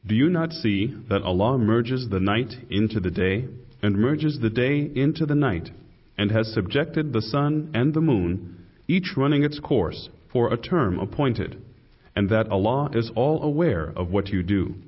Do you not see that Allah merges the night into the day, and merges the day into the night, and has subjected the sun and the moon, each running its course, for a term appointed, and that Allah is all aware of what you do?